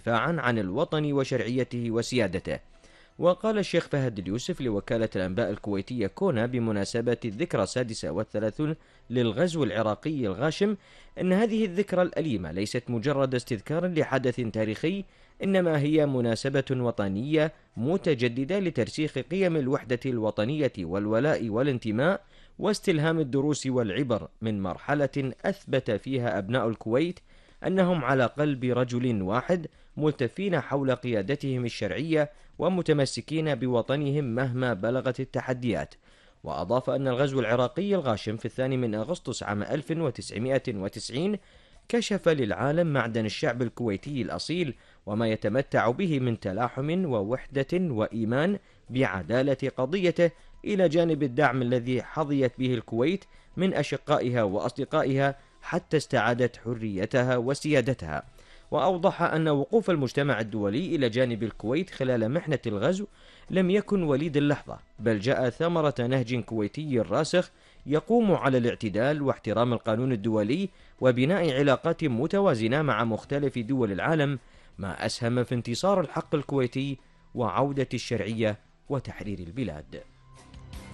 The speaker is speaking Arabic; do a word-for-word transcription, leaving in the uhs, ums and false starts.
دفاعا عن الوطن وشرعيته وسيادته. وقال الشيخ فهد اليوسف لوكالة الأنباء الكويتية كونا بمناسبة الذكرى السادسة والثلاثون للغزو العراقي الغاشم أن هذه الذكرى الأليمة ليست مجرد استذكار لحدث تاريخي، إنما هي مناسبة وطنية متجددة لترسيخ قيم الوحدة الوطنية والولاء والانتماء، واستلهام الدروس والعبر من مرحلة أثبت فيها أبناء الكويت أنهم على قلب رجل واحد، ملتفين حول قيادتهم الشرعية ومتمسكين بوطنهم مهما بلغت التحديات. وأضاف أن الغزو العراقي الغاشم في الثاني من أغسطس عام ألف وتسعمائة وتسعين كشف للعالم معدن الشعب الكويتي الأصيل وما يتمتع به من تلاحم ووحدة وإيمان بعدالة قضيته، إلى جانب الدعم الذي حظيت به الكويت من أشقائها وأصدقائها حتى استعادت حريتها وسيادتها. وأوضح أن وقوف المجتمع الدولي إلى جانب الكويت خلال محنة الغزو لم يكن وليد اللحظة، بل جاء ثمرة نهج كويتي راسخ يقوم على الاعتدال واحترام القانون الدولي وبناء علاقات متوازنة مع مختلف دول العالم، ما أسهم في انتصار الحق الكويتي وعودة الشرعية وتحرير البلاد.